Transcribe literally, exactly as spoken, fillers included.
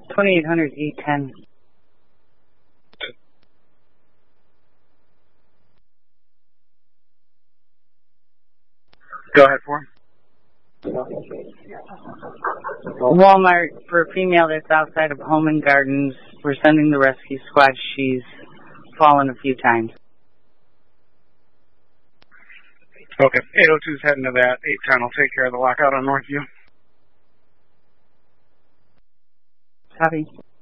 twenty-eight hundred E ten. Go ahead for him. Walmart for a female that's outside of Home and Gardens. We're sending the rescue squad. She's fallen a few times. Okay. eight oh two's heading to that. eight ten will take care of the lockout on Northview. Copy.